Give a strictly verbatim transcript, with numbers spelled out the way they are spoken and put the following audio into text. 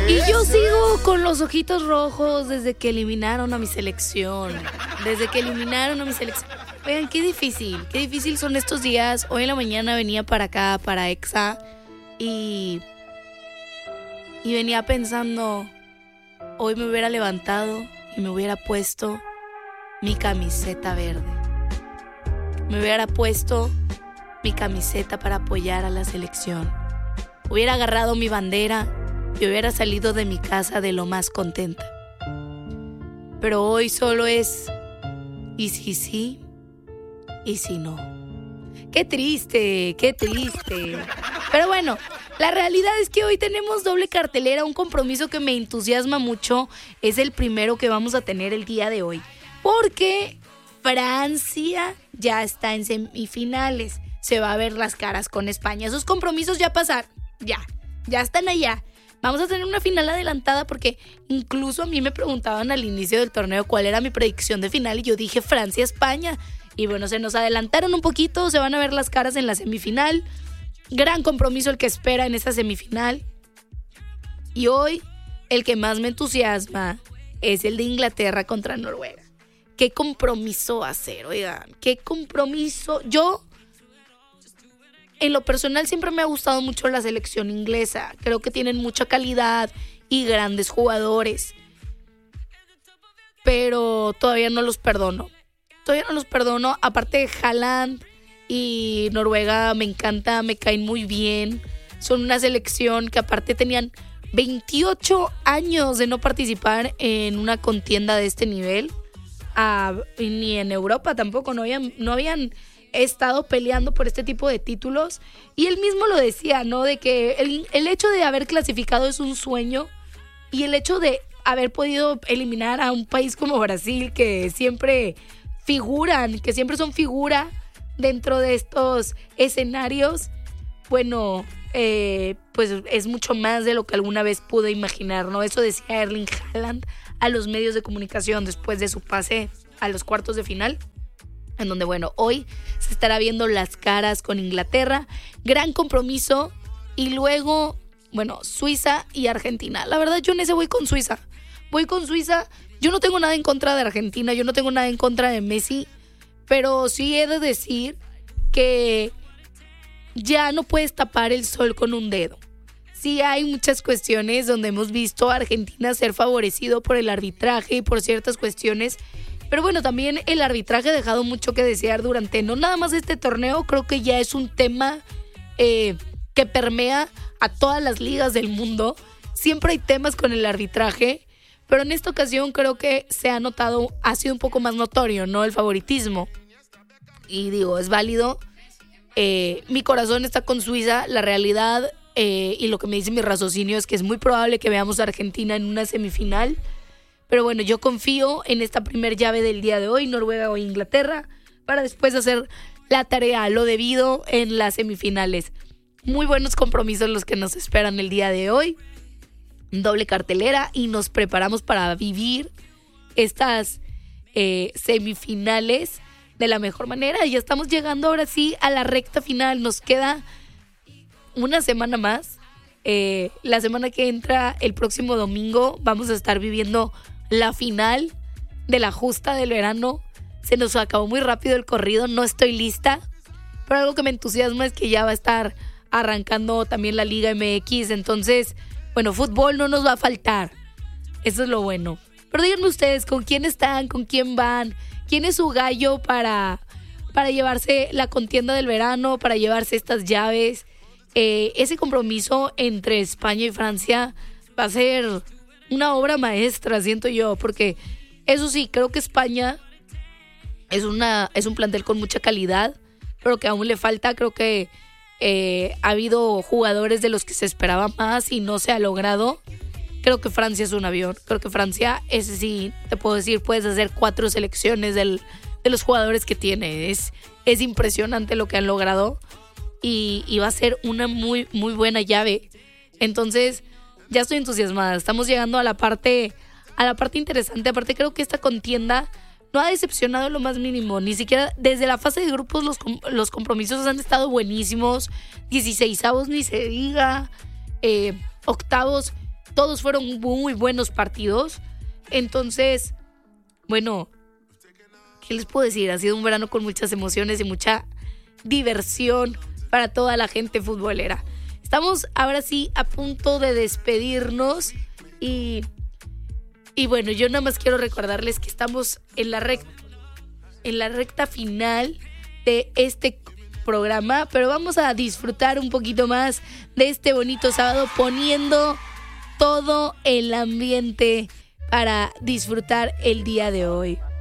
Y yo sigo con los ojitos rojos desde que eliminaron a mi selección. Desde que eliminaron a mi selección. Oigan, qué difícil, qué difícil son estos días. Hoy en la mañana venía para acá, para Exa, y, y venía pensando, hoy me hubiera levantado y me hubiera puesto mi camiseta verde. Me hubiera puesto mi camiseta para apoyar a la selección. Hubiera agarrado mi bandera y hubiera salido de mi casa de lo más contenta. Pero hoy solo es, ¿y si sí? ¿Y si no? Qué triste, qué triste. Pero bueno, la realidad es que hoy tenemos doble cartelera, un compromiso que me entusiasma mucho. Es el primero que vamos a tener el día de hoy, porque Francia ya está en semifinales. Se va a ver las caras con España. Esos compromisos ya pasaron, ya, ya están allá. Vamos a tener una final adelantada porque incluso a mí me preguntaban al inicio del torneo cuál era mi predicción de final y yo dije Francia-España. Y bueno, se nos adelantaron un poquito, se van a ver las caras en la semifinal. Gran compromiso el que espera en esta semifinal. Y hoy el que más me entusiasma es el de Inglaterra contra Noruega. ¿Qué compromiso va a ser? Oigan, qué compromiso. Yo, en lo personal, siempre me ha gustado mucho la selección inglesa. Creo que tienen mucha calidad y grandes jugadores. Pero todavía no los perdono. Todavía no los perdono. Aparte de Haaland y Noruega, me encanta, me caen muy bien. Son una selección que aparte tenían veintiocho años de no participar en una contienda de este nivel. Ah, ni en Europa tampoco, no habían, no habían estado peleando por este tipo de títulos. Y él mismo lo decía, ¿no? De que el, el hecho de haber clasificado es un sueño. Y el hecho de haber podido eliminar a un país como Brasil, que siempre figuran, que siempre son figura dentro de estos escenarios, bueno, eh, pues es mucho más de lo que alguna vez pude imaginar, ¿no? Eso decía Erling Haaland a los medios de comunicación después de su pase a los cuartos de final, en donde, bueno, hoy se estará viendo las caras con Inglaterra, gran compromiso, y luego, bueno, Suiza y Argentina. La verdad, yo en ese voy con Suiza, voy con Suiza. Yo no tengo nada en contra de Argentina, yo no tengo nada en contra de Messi, pero sí he de decir que ya no puedes tapar el sol con un dedo. Sí hay muchas cuestiones donde hemos visto a Argentina ser favorecido por el arbitraje y por ciertas cuestiones, pero bueno, también el arbitraje ha dejado mucho que desear durante no nada más este torneo. Creo que ya es un tema eh, que permea a todas las ligas del mundo. Siempre hay temas con el arbitraje, pero en esta ocasión creo que se ha notado, ha sido un poco más notorio, ¿no? El favoritismo. Y digo, es válido. Eh, mi corazón está con Suiza. La realidad eh, y lo que me dice mi raciocinio es que es muy probable que veamos a Argentina en una semifinal. Pero bueno, yo confío en esta primer llave del día de hoy, Noruega o Inglaterra, para después hacer la tarea, lo debido en las semifinales. Muy buenos compromisos los que nos esperan el día de hoy. Doble cartelera y nos preparamos para vivir estas eh, semifinales de la mejor manera. Ya estamos llegando ahora sí a la recta final. Nos queda una semana más. Eh, la semana que entra, el próximo domingo, vamos a estar viviendo la final de la justa del verano. Se nos acabó muy rápido el corrido, no estoy lista, pero algo que me entusiasma es que ya va a estar arrancando también la Liga M X. Entonces, bueno, fútbol no nos va a faltar. Eso es lo bueno. Pero díganme ustedes, ¿con quién están? ¿Con quién van? ¿Quién es su gallo para, para llevarse la contienda del verano? Para llevarse estas llaves. Eh, ese compromiso entre España y Francia va a ser una obra maestra, siento yo. Porque eso sí, creo que España es, una, es un plantel con mucha calidad, pero que aún le falta. Creo que Eh, ha habido jugadores de los que se esperaba más y no se ha logrado. Creo que Francia es un avión. Creo que Francia, ese sí, te puedo decir, puedes hacer cuatro selecciones del, de los jugadores que tiene. Es, es impresionante lo que han logrado y, y va a ser una muy, muy buena llave. Entonces, ya estoy entusiasmada. Estamos llegando a la parte, a la parte interesante. Aparte, creo que esta contienda no ha decepcionado en lo más mínimo. Ni siquiera desde la fase de grupos los, los compromisos han estado buenísimos. dieciseisavos ni se diga. Eh, octavos todos fueron muy buenos partidos. Entonces, bueno, ¿qué les puedo decir? Ha sido un verano con muchas emociones y mucha diversión para toda la gente futbolera. Estamos ahora sí a punto de despedirnos y, y bueno, yo nada más quiero recordarles que estamos en la recta, en la recta final de este programa, pero vamos a disfrutar un poquito más de este bonito sábado poniendo todo el ambiente para disfrutar el día de hoy.